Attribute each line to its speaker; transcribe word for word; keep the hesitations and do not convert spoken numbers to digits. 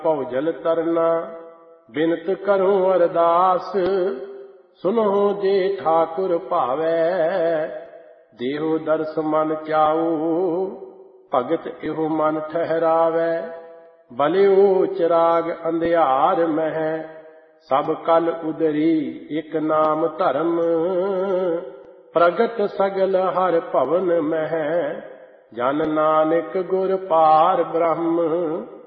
Speaker 1: ਭਉਜਲ ਤਰਨਾ ਬਿਨਤ ਕਰੂੰ ਅਰਦਾਸ। ਸੁਨੋ ਜੇ ਠਾਕੁਰ ਭਾਵੈ ਦੇਹੋ ਦਰਸ ਮਨ ਚਾਉ। ਭਗਤ ਇਹੋ ਮਨ ਠਹਿਰਾਵੈ ਬਲਿਓ ਚਿਰਾਗ ਅੰਧਿਆਰ ਮਹਿ। ਸਭ ਕਲ ਉਦਰੀ ਇਕ ਨਾਮ ਧਰਮ ਪ੍ਰਗਟ ਸਗਲ ਹਰ ਭਵਨ ਮਹਿ। ਜਨ ਨਾਨਕ ਗੁਰ ਪਾਰ ਬ੍ਰਹਮ